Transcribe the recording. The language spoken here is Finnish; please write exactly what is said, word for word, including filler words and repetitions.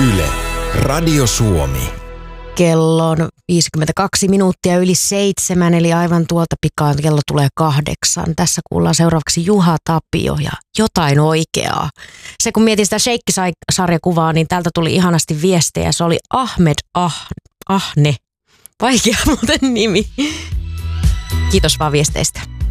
Yle, Radio Suomi. Kello on viisikymmentäkaksi minuuttia yli seitsemän, eli aivan tuolta pikaa kello tulee kahdeksan. Tässä kuullaan seuraavaksi Juha Tapio ja Jotain oikeaa. Se kun mietin sitä Sheikki-sarjakuvaa, niin täältä tuli ihanasti viestejä. Se oli Ahmed ah, Ahne. Vaikea muuten nimi. Kiitos vaan viesteistä.